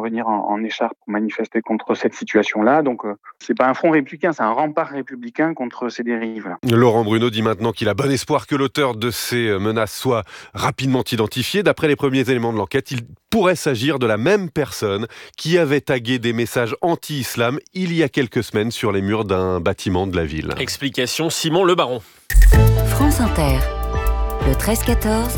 venir en écharpe pour manifester contre cette situation-là. Donc, c'est pas un front républicain, c'est un rempart républicain contre ces dérives-là. Laurent Bruno dit maintenant qu'il a bon espoir que l'auteur de ces menaces soit rapidement identifié. D'après les premiers éléments de l'enquête, il pourrait s'agir de la même personne qui avait tagué des messages anti-islam il y a quelques semaines sur les murs d'un bâtiment de la ville. Explication Simon Le Baron. France Inter, le 13-14,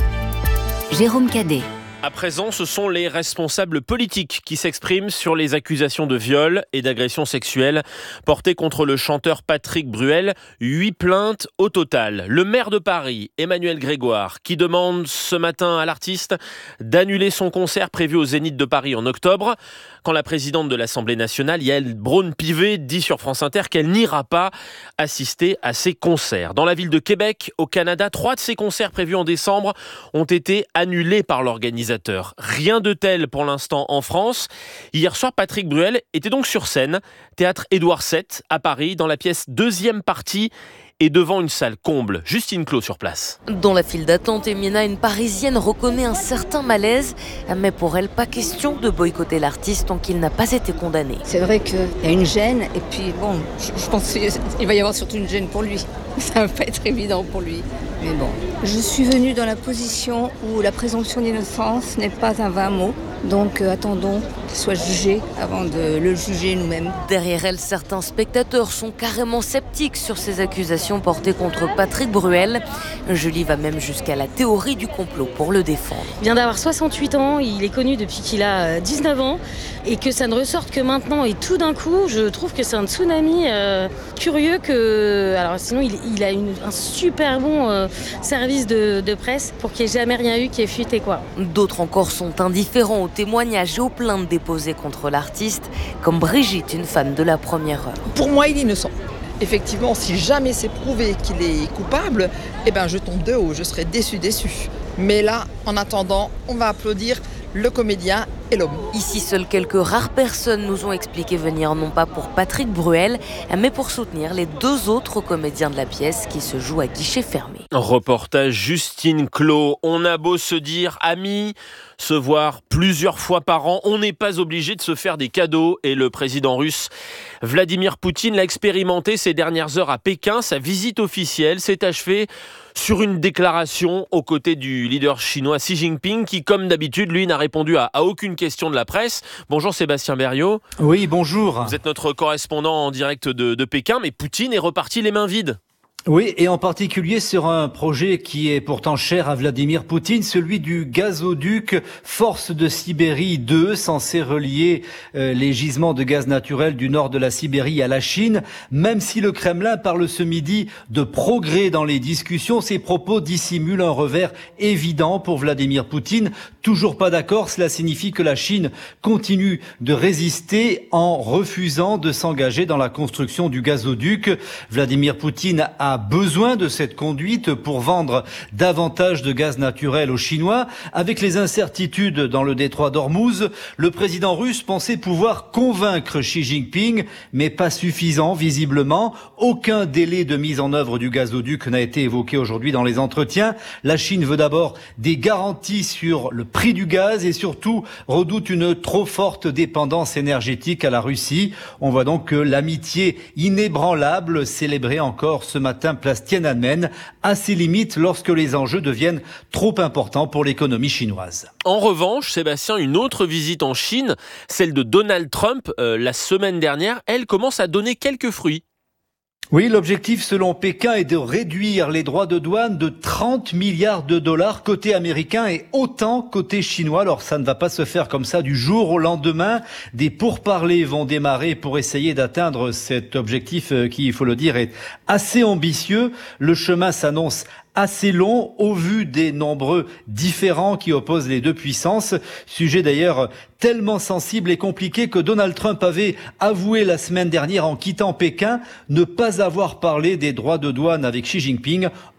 Jérôme Cadet. À présent, ce sont les responsables politiques qui s'expriment sur les accusations de viol et d'agression sexuelle portées contre le chanteur Patrick Bruel. 8 plaintes au total. Le maire de Paris, Emmanuel Grégoire, qui demande ce matin à l'artiste d'annuler son concert prévu au Zénith de Paris en octobre. Quand la présidente de l'Assemblée nationale, Yael Braun-Pivet, dit sur France Inter qu'elle n'ira pas assister à ces concerts. Dans la ville de Québec, au Canada, 3 de ces concerts prévus en décembre ont été annulés par l'organisateur. Rien de tel pour l'instant en France. Hier soir, Patrick Bruel était donc sur scène, théâtre Édouard VII à Paris, dans la pièce deuxième partie et devant une salle comble. Justine Clos sur place. Dans la file d'attente, Emina, une Parisienne, reconnaît un certain malaise. Mais pour elle, pas question de boycotter l'artiste tant qu'il n'a pas été condamné. C'est vrai qu'il y a une gêne et puis bon, je pense qu'il va y avoir surtout une gêne pour lui. Ça va pas être évident pour lui. Mais bon, je suis venue dans la position où la présomption d'innocence n'est pas un vain mot. Donc attendons qu'il soit jugé avant de le juger nous-mêmes. Derrière elle, certains spectateurs sont carrément sceptiques sur ces accusations portées contre Patrick Bruel. Julie va même jusqu'à la théorie du complot pour le défendre. Il vient d'avoir 68 ans, il est connu depuis qu'il a 19 ans et que ça ne ressorte que maintenant et tout d'un coup, je trouve que c'est un tsunami curieux que... Alors sinon, il a un super bon service de presse pour qu'il n'y ait jamais rien eu qui ait fuité quoi. D'autres encore sont indifférents aux témoignages et aux plaintes déposées contre l'artiste, comme Brigitte, une fan de la première heure. Pour moi, il est innocent. Effectivement, si jamais c'est prouvé qu'il est coupable, je tombe de haut, je serai déçue. Mais là, en attendant, on va applaudir le comédien et l'homme. Ici, seules quelques rares personnes nous ont expliqué venir non pas pour Patrick Bruel, mais pour soutenir les 2 autres comédiens de la pièce qui se jouent à guichet fermé. Reportage Justine Clos. On a beau se dire amis, se voir plusieurs fois par an, on n'est pas obligé de se faire des cadeaux. Et le président russe Vladimir Poutine l'a expérimenté ces dernières heures à Pékin. Sa visite officielle s'est achevée sur une déclaration aux côtés du leader chinois Xi Jinping qui, comme d'habitude, lui, n'a répondu à aucune question de la presse. Bonjour Sébastien Berriot. Oui, bonjour. Vous êtes notre correspondant en direct de Pékin, mais Poutine est reparti les mains vides. Oui, et en particulier sur un projet qui est pourtant cher à Vladimir Poutine, celui du gazoduc Force de Sibérie 2, censé relier les gisements de gaz naturel du nord de la Sibérie à la Chine. Même si le Kremlin parle ce midi de progrès dans les discussions, ses propos dissimulent un revers évident pour Vladimir Poutine. Toujours pas d'accord, cela signifie que la Chine continue de résister en refusant de s'engager dans la construction du gazoduc. Vladimir Poutine a besoin de cette conduite pour vendre davantage de gaz naturel aux Chinois. Avec les incertitudes dans le détroit d'Ormuz, le président russe pensait pouvoir convaincre Xi Jinping, mais pas suffisant visiblement. Aucun délai de mise en œuvre du gazoduc n'a été évoqué aujourd'hui dans les entretiens. La Chine veut d'abord des garanties sur le prix du gaz et surtout redoute une trop forte dépendance énergétique à la Russie. On voit donc que l'amitié inébranlable célébrée encore ce matin place Tiananmen à ses limites lorsque les enjeux deviennent trop importants pour l'économie chinoise. En revanche, Sébastien, une autre visite en Chine, celle de Donald Trump la semaine dernière, elle commence à donner quelques fruits. Oui, l'objectif selon Pékin est de réduire les droits de douane de 30 milliards de dollars côté américain et autant côté chinois. Alors ça ne va pas se faire comme ça du jour au lendemain. Des pourparlers vont démarrer pour essayer d'atteindre cet objectif qui, il faut le dire, est assez ambitieux. Le chemin s'annonce assez long au vu des nombreux différends qui opposent les deux puissances. Sujet d'ailleurs tellement sensible et compliqué que Donald Trump avait avoué la semaine dernière en quittant Pékin ne pas avoir parlé des droits de douane avec Xi Jinping.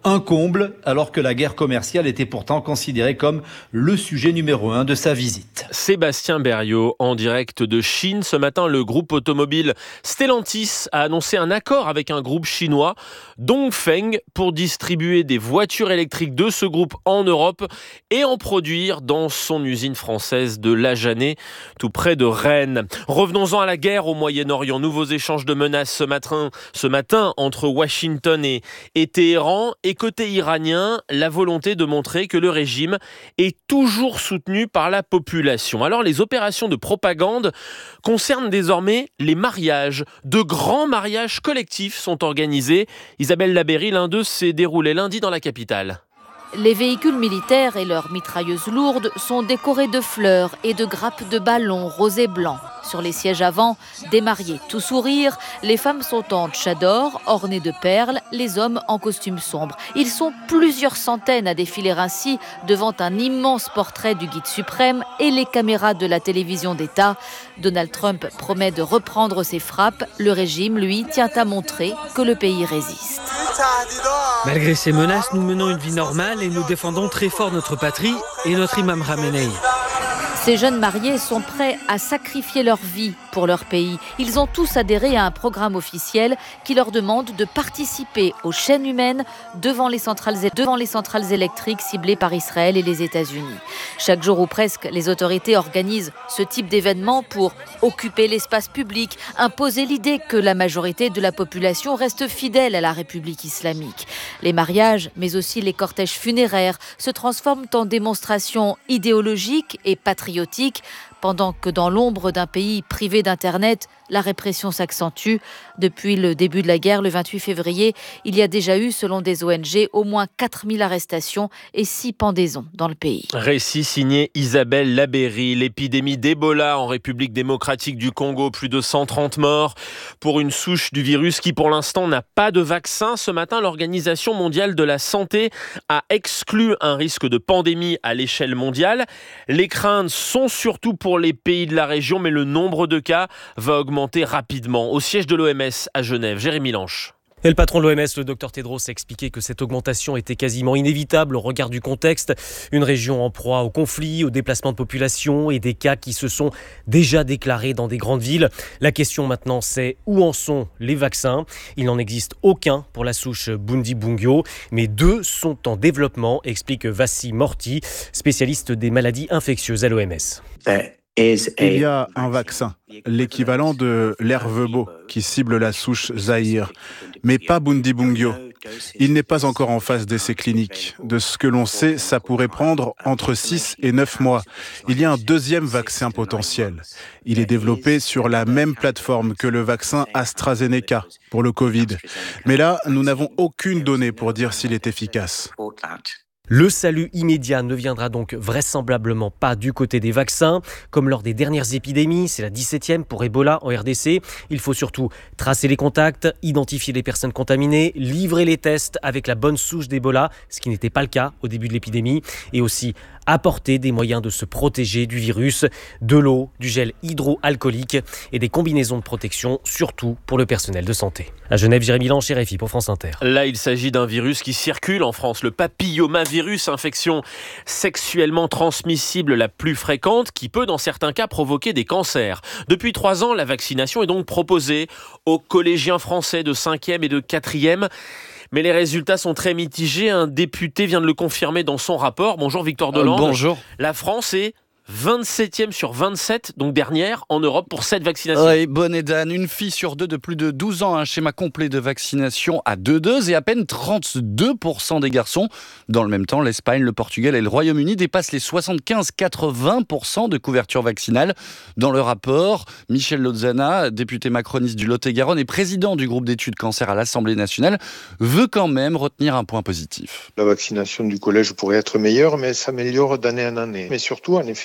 Un comble, alors que la guerre commerciale était pourtant considérée comme le sujet numéro 1 de sa visite. Sébastien Berriot, en direct de Chine. Ce matin, le groupe automobile Stellantis a annoncé un accord avec un groupe chinois, Dongfeng, pour distribuer des voitures électriques de ce groupe en Europe et en produire dans son usine française de La Janée, tout près de Rennes. Revenons-en à la guerre au Moyen-Orient. Nouveaux échanges de menaces ce matin entre Washington et Téhéran. Et côté iranien, la volonté de montrer que le régime est toujours soutenu par la population. Alors les opérations de propagande concernent désormais les mariages. De grands mariages collectifs sont organisés. Isabelle Labéry, l'un d'eux s'est déroulé lundi dans la capitale. Les véhicules militaires et leurs mitrailleuses lourdes sont décorés de fleurs et de grappes de ballons roses et blancs. Sur les sièges avant, des mariés tout sourire, les femmes sont en tchador, ornées de perles, les hommes en costume sombre. Ils sont plusieurs centaines à défiler ainsi devant un immense portrait du guide suprême et les caméras de la télévision d'État. Donald Trump promet de reprendre ses frappes. Le régime, lui, tient à montrer que le pays résiste. Malgré ces menaces, nous menons une vie normale et nous défendons très fort notre patrie et notre imam Khamenei. Ces jeunes mariés sont prêts à sacrifier leur vie pour leur pays. Ils ont tous adhéré à un programme officiel qui leur demande de participer aux chaînes humaines devant les centrales électriques ciblées par Israël et les États-Unis. Chaque jour ou presque, les autorités organisent ce type d'événement pour occuper l'espace public, imposer l'idée que la majorité de la population reste fidèle à la République islamique. Les mariages, mais aussi les cortèges funéraires, se transforment en démonstrations idéologiques et patriotiques, pendant que dans l'ombre d'un pays privé d'Internet, la répression s'accentue. Depuis le début de la guerre, le 28 février, il y a déjà eu, selon des ONG, au moins 4000 arrestations et 6 pendaisons dans le pays. Récit signé Isabelle Labéry. L'épidémie d'Ebola en République démocratique du Congo, plus de 130 morts pour une souche du virus qui, pour l'instant, n'a pas de vaccin. Ce matin, l'Organisation mondiale de la santé a exclu un risque de pandémie à l'échelle mondiale. Les craintes sont surtout pour les pays de la région, mais le nombre de cas va augmenter rapidement. Au siège de l'OMS à Genève, Jérémy Lanche. Et le patron de l'OMS, le Dr Tedros, a expliqué que cette augmentation était quasiment inévitable au regard du contexte. Une région en proie au conflit, au déplacement de population et des cas qui se sont déjà déclarés dans des grandes villes. La question maintenant, c'est où en sont les vaccins ? Il n'en existe aucun pour la souche Bundibugyo, mais 2 sont en développement, explique Vassi Morti, spécialiste des maladies infectieuses à l'OMS. Il y a un vaccin, l'équivalent de l'Ervebo, qui cible la souche Zaïre, mais pas Bundibugyo. Il n'est pas encore en phase d'essai clinique. De ce que l'on sait, ça pourrait prendre entre 6 et 9 mois. Il y a un deuxième vaccin potentiel. Il est développé sur la même plateforme que le vaccin AstraZeneca pour le Covid. Mais là, nous n'avons aucune donnée pour dire s'il est efficace. Le salut immédiat ne viendra donc vraisemblablement pas du côté des vaccins. Comme lors des dernières épidémies, c'est la 17e pour Ebola en RDC. Il faut surtout tracer les contacts, identifier les personnes contaminées, livrer les tests avec la bonne souche d'Ebola, ce qui n'était pas le cas au début de l'épidémie, et aussi apporter des moyens de se protéger du virus, de l'eau, du gel hydroalcoolique et des combinaisons de protection, surtout pour le personnel de santé. À Genève, Jérémy Lanche, RFI pour France Inter. Là, il s'agit d'un virus qui circule en France, le papillomavirus, infection sexuellement transmissible la plus fréquente, qui peut dans certains cas provoquer des cancers. Depuis 3 ans, la vaccination est donc proposée aux collégiens français de 5e et de 4e. Mais les résultats sont très mitigés. Un député vient de le confirmer dans son rapport. Bonjour Victor Delande. Bonjour. La France est 27e sur 27, donc dernière en Europe pour cette vaccination. Oui, bonne et Dan, une fille sur 2 de plus de 12 ans, un schéma complet de vaccination à 2 doses et à peine 32% des garçons. Dans le même temps, l'Espagne, le Portugal et le Royaume-Uni dépassent les 75-80% de couverture vaccinale. Dans le rapport, Michel Lozana, député macroniste du Lot-et-Garonne et président du groupe d'études cancer à l'Assemblée nationale, veut quand même retenir un point positif. La vaccination du collège pourrait être meilleure, mais elle s'améliore d'année en année. Mais surtout, en effet,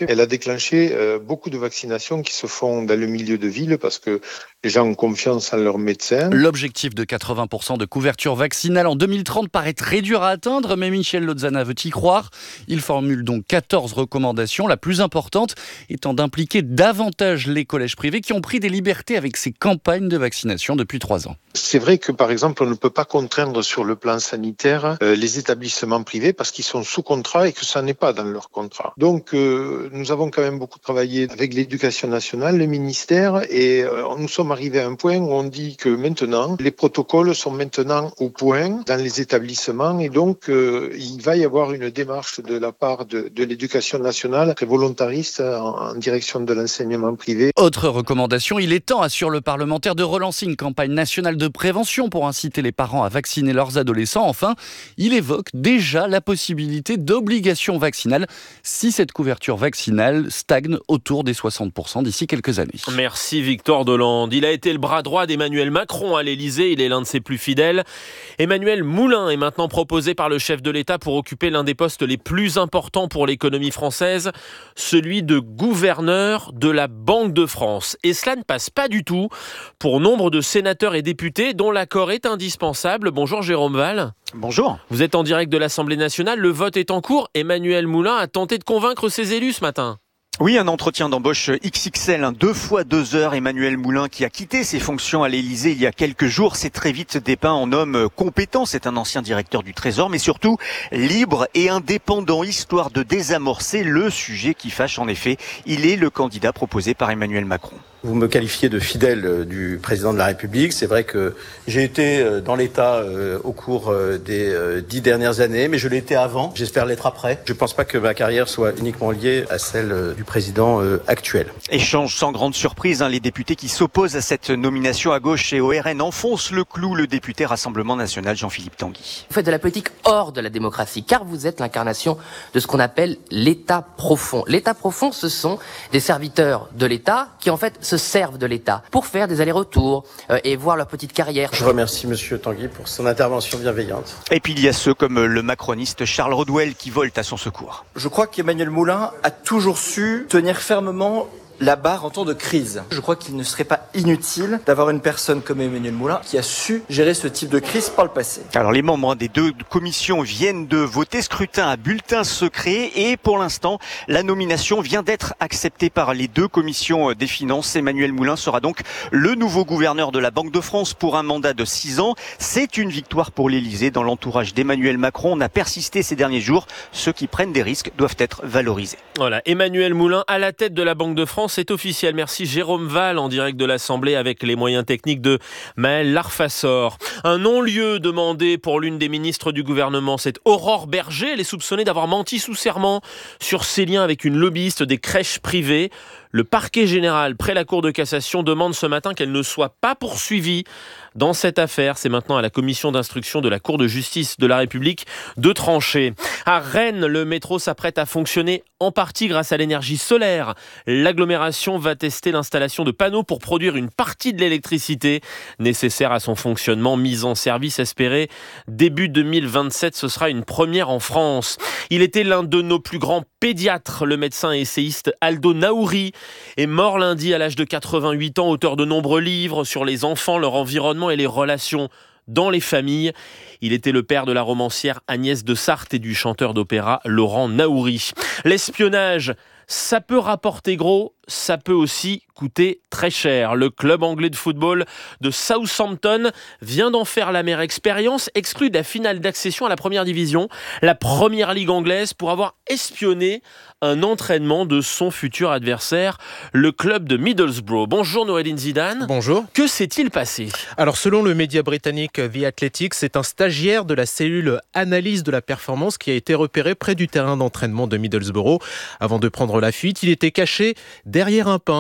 Elle a déclenché beaucoup de vaccinations qui se font dans le milieu de ville parce que les gens ont confiance en leurs médecins. L'objectif de 80% de couverture vaccinale en 2030 paraît très dur à atteindre, mais Michel Lozana veut y croire. Il formule donc 14 recommandations, la plus importante étant d'impliquer davantage les collèges privés qui ont pris des libertés avec ces campagnes de vaccination depuis 3 ans. C'est vrai que, par exemple, on ne peut pas contraindre sur le plan sanitaire les établissements privés parce qu'ils sont sous contrat et que ça n'est pas dans leur contrat. Donc, nous avons quand même beaucoup travaillé avec l'Éducation nationale, le ministère, et nous sommes arrivés à un point où on dit que maintenant, les protocoles sont maintenant au point dans les établissements et donc il va y avoir une démarche de la part de l'Éducation nationale très volontariste en direction de l'enseignement privé. Autre recommandation, il est temps, assure le parlementaire, de relancer une campagne nationale de prévention pour inciter les parents à vacciner leurs adolescents. Enfin, il évoque déjà la possibilité d'obligation vaccinale si cette couverture vaccinale stagne autour des 60% d'ici quelques années. Merci Victor Dolande. Il a été le bras droit d'Emmanuel Macron à l'Élysée. Il est l'un de ses plus fidèles. Emmanuel Moulin est maintenant proposé par le chef de l'État pour occuper l'un des postes les plus importants pour l'économie française, celui de gouverneur de la Banque de France. Et cela ne passe pas du tout pour nombre de sénateurs et députés dont l'accord est indispensable. Bonjour Jérôme Val. Bonjour. Vous êtes en direct de l'Assemblée nationale. Le vote est en cours. Emmanuel Moulin a tenté de convaincre ses élus ce matin. Oui, un entretien d'embauche XXL, 2 fois 2 heures. Emmanuel Moulin, qui a quitté ses fonctions à l'Élysée il y a quelques jours, s'est très vite dépeint en homme compétent. C'est un ancien directeur du Trésor, mais surtout libre et indépendant, histoire de désamorcer le sujet qui fâche. En effet, il est le candidat proposé par Emmanuel Macron. Vous me qualifiez de fidèle du président de la République. C'est vrai que j'ai été dans l'État au cours des 10 dernières années, mais je l'ai été avant. J'espère l'être après. Je ne pense pas que ma carrière soit uniquement liée à celle du président actuel. Échange sans grande surprise, les députés qui s'opposent à cette nomination à gauche et au RN enfoncent le clou. Le député Rassemblement National Jean-Philippe Tanguy. Vous faites de la politique hors de la démocratie, car vous êtes l'incarnation de ce qu'on appelle l'État profond. L'État profond, ce sont des serviteurs de l'État qui en fait se servent de l'État pour faire des allers-retours et voir leur petite carrière. Je remercie Monsieur Tanguy pour son intervention bienveillante. Et puis il y a ceux comme le macroniste Charles Rodwell qui volent à son secours. Je crois qu'Emmanuel Moulin a toujours su tenir fermement la barre en temps de crise. Je crois qu'il ne serait pas inutile d'avoir une personne comme Emmanuel Moulin qui a su gérer ce type de crise par le passé. Alors les membres des 2 commissions viennent de voter, scrutin à bulletin secret, et pour l'instant la nomination vient d'être acceptée par les 2 commissions des finances. Emmanuel Moulin sera donc le nouveau gouverneur de la Banque de France pour un mandat de 6 ans. C'est une victoire pour l'Élysée. Dans l'entourage d'Emmanuel Macron, on a persisté ces derniers jours. Ceux qui prennent des risques doivent être valorisés. Voilà, Emmanuel Moulin à la tête de la Banque de France. C'est officiel. Merci Jérôme Val en direct de l'Assemblée avec les moyens techniques de Maël Larfassor. Un non-lieu demandé pour l'une des ministres du gouvernement, c'est Aurore Berger. Elle est soupçonnée d'avoir menti sous serment sur ses liens avec une lobbyiste des crèches privées. Le parquet général près la Cour de cassation demande ce matin qu'elle ne soit pas poursuivie dans cette affaire. C'est maintenant à la commission d'instruction de la Cour de justice de la République de trancher. À Rennes, le métro s'apprête à fonctionner en partie grâce à l'énergie solaire. L'agglomération va tester l'installation de panneaux pour produire une partie de l'électricité nécessaire à son fonctionnement. Mise en service espérée début 2027, ce sera une première en France. Il était l'un de nos plus grands pédiatres, le médecin et essayiste Aldo Naouri, est mort lundi à l'âge de 88 ans, auteur de nombreux livres sur les enfants, leur environnement et les relations dans les familles. Il était le père de la romancière Agnès de Sarthe et du chanteur d'opéra Laurent Naouri. L'espionnage, ça peut rapporter gros, ça peut aussi coûter très cher. Le club anglais de football de Southampton vient d'en faire l'amère expérience, exclu de la finale d'accession à la première division, la première ligue anglaise, pour avoir espionné un entraînement de son futur adversaire, le club de Middlesbrough. Bonjour Noureddine Zidane. Bonjour. Que s'est-il passé ? Alors selon le média britannique The Athletic, c'est un stagiaire de la cellule analyse de la performance qui a été repéré près du terrain d'entraînement de Middlesbrough. Avant de prendre la fuite, il était caché derrière un pin en train de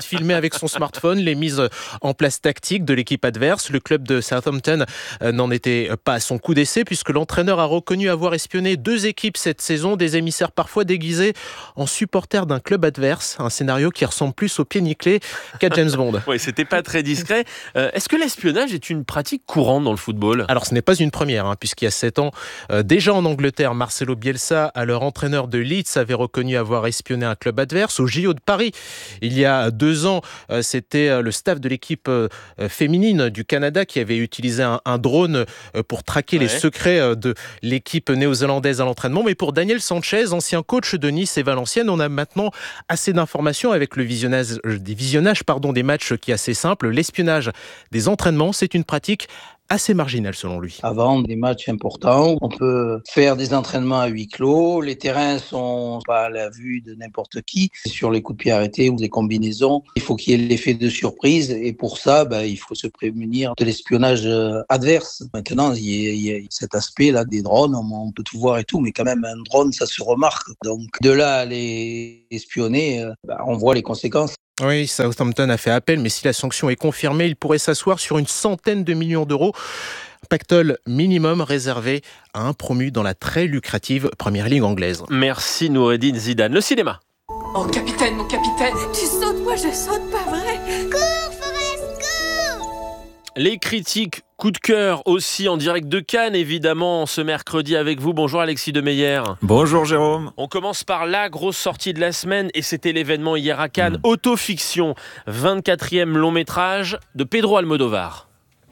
de filmer avec son smartphone les mises en place tactiques de l'équipe adverse. Le club de Southampton n'en était pas à son coup d'essai puisque l'entraîneur a reconnu avoir espionné 2 équipes cette saison, des émissaires parfois déguisés en supporters d'un club adverse. Un scénario qui ressemble plus au pied nickelé qu'à James Bond. Oui, c'était pas très discret. Est-ce que l'espionnage est une pratique courante dans le football ? Alors ce n'est pas une première, puisqu'il y a 7 ans, déjà en Angleterre, Marcelo Bielsa, alors entraîneur de Leeds, avait reconnu avoir espionné un club adverse au JO de Paris. Il y a 2 ans, c'était le staff de l'équipe féminine du Canada qui avait utilisé un drone pour traquer les secrets de l'équipe néo-zélandaise à l'entraînement. Mais pour Daniel Sanchez, ancien coach de Nice et Valenciennes, on a maintenant assez d'informations avec le visionnage des matchs qui est assez simple. L'espionnage des entraînements, c'est une pratique assez marginal selon lui. Avant des matchs importants, on peut faire des entraînements à huis clos. Les terrains sont pas à la vue de n'importe qui. Sur les coups de pied arrêtés ou les combinaisons, il faut qu'il y ait l'effet de surprise et pour ça, il faut se prémunir de l'espionnage adverse. Maintenant, il y a cet aspect-là des drones, on peut tout voir et tout, mais quand même un drone, ça se remarque. Donc de là à les espionner, on voit les conséquences. Oui, Southampton a fait appel, mais si la sanction est confirmée, il pourrait s'asseoir sur une centaine de millions d'euros. Pactole minimum réservé à un promu dans la très lucrative Première Ligue anglaise. Merci Noureddine Zidane. Le cinéma. Oh capitaine, mon capitaine, tu sautes, moi je saute, pas vrai? Cours Forrest, cours! Les critiques, coup de cœur aussi en direct de Cannes, évidemment, ce mercredi avec vous. Bonjour Alexis Demeyer. Bonjour Jérôme. On commence par la grosse sortie de la semaine et c'était l'événement hier à Cannes. Autofiction, 24e long métrage de Pedro Almodóvar.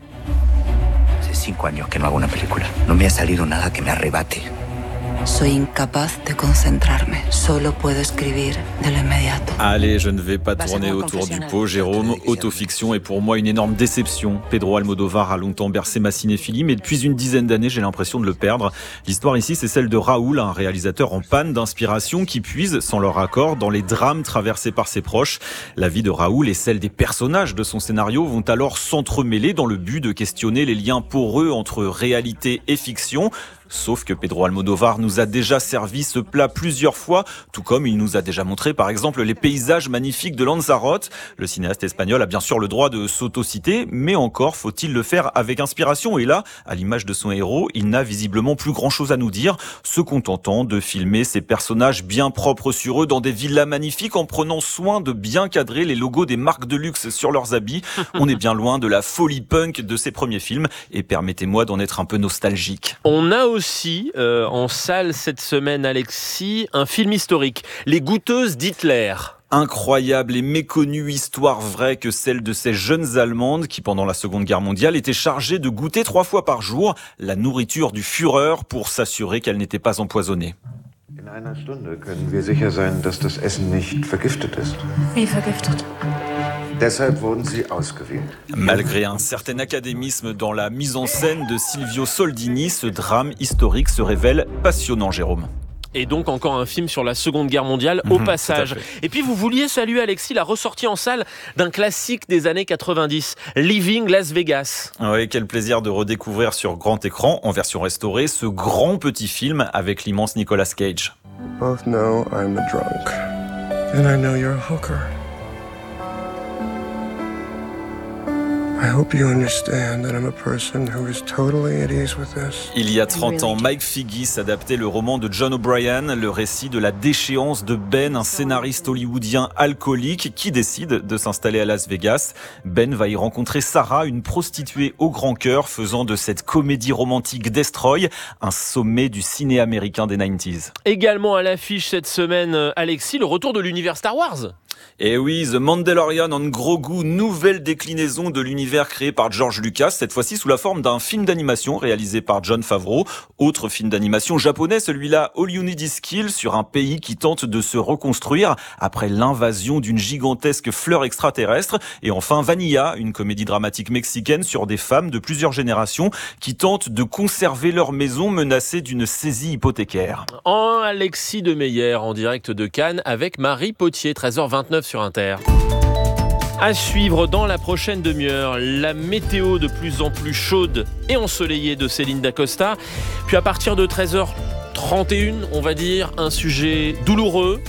Hace 5 años que no hago una película. No me ha salido nada que me arrebate. Soy incapaz de concentrarme. Solo puedo escribir de lo inmediato. Allez, je ne vais pas tourner autour du pot, Jérôme. Autofiction est pour moi une énorme déception. Pedro Almodóvar a longtemps bercé ma cinéphilie, mais depuis une dizaine d'années, j'ai l'impression de le perdre. L'histoire ici, c'est celle de Raoul, un réalisateur en panne d'inspiration qui puise, sans leur accord, dans les drames traversés par ses proches. La vie de Raoul et celle des personnages de son scénario vont alors s'entremêler dans le but de questionner les liens poreux entre réalité et fiction. Sauf que Pedro Almodóvar nous a déjà servi ce plat plusieurs fois, tout comme il nous a déjà montré par exemple les paysages magnifiques de Lanzarote. Le cinéaste espagnol a bien sûr le droit de s'autociter, mais encore faut-il le faire avec inspiration. Et là, à l'image de son héros, il n'a visiblement plus grand-chose à nous dire, se contentant de filmer ses personnages bien propres sur eux dans des villas magnifiques en prenant soin de bien cadrer les logos des marques de luxe sur leurs habits. On est bien loin de la folie punk de ses premiers films et permettez-moi d'en être un peu nostalgique. On a aussi en salle cette semaine, Alexis, un film historique, Les Goûteuses d'Hitler. Incroyable et méconnue histoire vraie que celle de ces jeunes Allemandes qui, pendant la Seconde Guerre mondiale, étaient chargées de goûter 3 fois par jour la nourriture du Führer pour s'assurer qu'elle n'était pas empoisonnée. In einer Stunde können wir sicher sein, dass das Essen nicht vergiftet ist. Wie vergiftet? Deshalb wurden sie ausgewählt. Malgré un certain académisme dans la mise en scène de Silvio Soldini, ce drame historique se révèle passionnant, Jérôme. Et donc encore un film sur la Seconde Guerre mondiale au passage. Et puis vous vouliez saluer, Alexis, la ressortie en salle d'un classique des années 90, Leaving Las Vegas. Oui, quel plaisir de redécouvrir sur grand écran, en version restaurée, ce grand petit film avec l'immense Nicolas Cage. We both know I'm a drunk. And I know you're a hooker. I hope you understand that I'm a person who is totally at ease with this. Il y a 30 ans, Mike Figgis adaptait le roman de John O'Brien, le récit de la déchéance de Ben, un scénariste hollywoodien alcoolique qui décide de s'installer à Las Vegas. Ben va y rencontrer Sarah, une prostituée au grand cœur, faisant de cette comédie romantique Destroy un sommet du ciné américain des 90s. Également à l'affiche cette semaine, Alexis, le retour de l'univers Star Wars. Et oui, The Mandalorian en gros goût, nouvelle déclinaison de l'univers créé par George Lucas, cette fois-ci sous la forme d'un film d'animation réalisé par Jon Favreau. Autre film d'animation japonais, celui-là All You Need Is Kill, sur un pays qui tente de se reconstruire après l'invasion d'une gigantesque fleur extraterrestre. Et enfin Vanilla, une comédie dramatique mexicaine sur des femmes de plusieurs générations qui tentent de conserver leur maison menacée d'une saisie hypothécaire. En Alexis Demeyer en direct de Cannes avec Marie Potier, 13h29 sur Inter. À suivre dans la prochaine demi-heure, la météo de plus en plus chaude et ensoleillée de Céline Dacosta. Puis à partir de 13h31, on va dire, un sujet douloureux,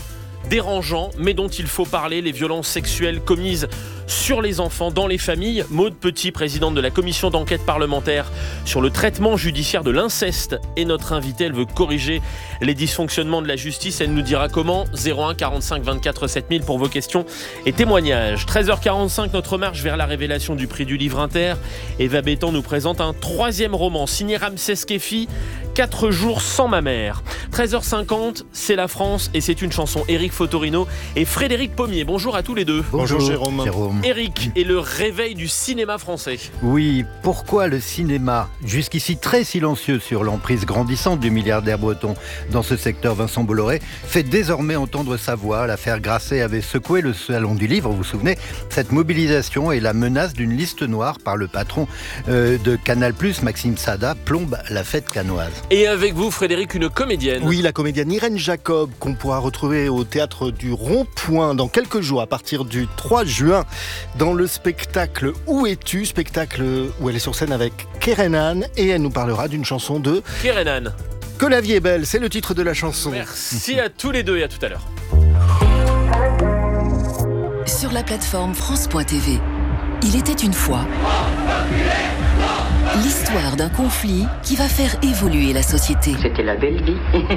dérangeants, mais dont il faut parler, les violences sexuelles commises sur les enfants dans les familles. Maude Petit, présidente de la commission d'enquête parlementaire sur le traitement judiciaire de l'inceste, est notre invitée. Elle veut corriger les dysfonctionnements de la justice. Elle nous dira comment. 01 45 24 7000 pour vos questions et témoignages. 13h45, notre marche vers la révélation du prix du livre Inter. Eva Bétan nous présente un 3e roman signé Ramsès Kefi, 4 jours sans ma mère. 13h50, c'est la France et c'est une chanson. Éric Fotorino et Frédéric Pommier. Bonjour à tous les deux. Bonjour Jérôme. Éric, et le réveil du cinéma français. Oui, pourquoi le cinéma, jusqu'ici très silencieux sur l'emprise grandissante du milliardaire breton dans ce secteur, Vincent Bolloré, fait désormais entendre sa voix. L'affaire Grasset avait secoué le salon du livre, vous vous souvenez. Cette mobilisation et la menace d'une liste noire par le patron de Canal+, Maxime Sada, plombe la fête cannoise. Et avec vous, Frédéric, une comédienne. Oui, la comédienne Irène Jacob, qu'on pourra retrouver au théâtre du Rond-Point dans quelques jours, à partir du 3 juin, dans le spectacle Où es-tu ? Spectacle où elle est sur scène avec Kerenan, et elle nous parlera d'une chanson de Kerenan. Que la vie est belle, c'est le titre de la chanson. Merci à tous les deux et à tout à l'heure. Sur la plateforme France.tv, il était une fois l'histoire d'un conflit qui va faire évoluer la société. C'était la belle vie.